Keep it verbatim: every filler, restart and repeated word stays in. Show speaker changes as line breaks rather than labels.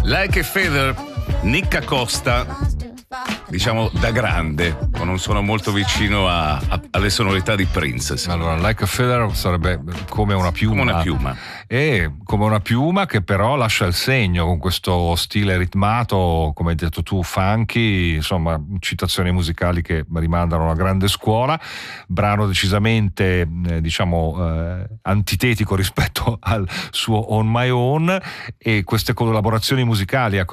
Like a Feather, Nick Acosta, diciamo da grande, ma non sono molto vicino a, a, alle sonorità di Princess.
Allora, Like a Feather sarebbe come una piuma.
Come una piuma.
E come una piuma che però lascia il segno con questo stile ritmato, come hai detto tu, funky, insomma, citazioni musicali che rimandano a una grande scuola. Brano decisamente, eh, diciamo, eh, antitetico rispetto al suo On My Own, e queste collaborazioni musicali